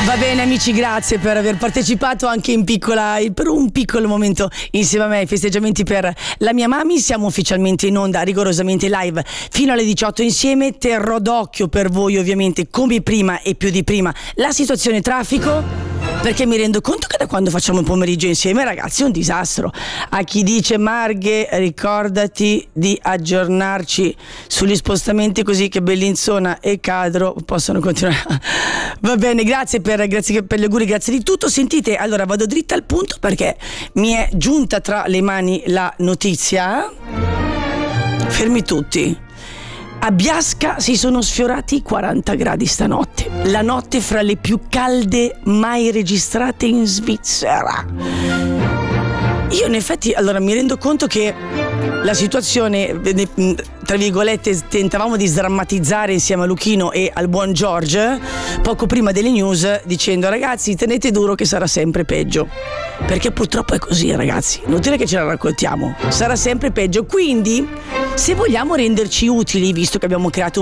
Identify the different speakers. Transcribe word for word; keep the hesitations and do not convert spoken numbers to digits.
Speaker 1: Va bene amici, grazie per aver partecipato anche in piccola, per un piccolo momento insieme a me ai festeggiamenti per la mia mami. Siamo ufficialmente in onda, rigorosamente live fino alle diciotto insieme. Terrò d'occhio per voi ovviamente come prima e più di prima la situazione traffico, perché mi rendo conto che da quando facciamo il pomeriggio insieme, ragazzi, è un disastro. A chi dice Marghe, ricordati di aggiornarci sugli spostamenti così che Bellinzona e Cadro possono continuare. Va bene, grazie per, grazie per gli auguri, grazie di tutto. Sentite, allora vado dritta al punto perché mi è giunta tra le mani la notizia. Fermi tutti. A Biasca si sono sfiorati i quaranta gradi stanotte, la notte fra le più calde mai registrate in Svizzera. Io in effetti allora mi rendo conto che la situazione, tra virgolette, tentavamo di sdrammatizzare insieme a Luchino e al buon George poco prima delle news, dicendo ragazzi tenete duro che sarà sempre peggio, perché purtroppo è così ragazzi, inutile che ce la raccontiamo, sarà sempre peggio. Quindi se vogliamo renderci utili, visto che abbiamo creato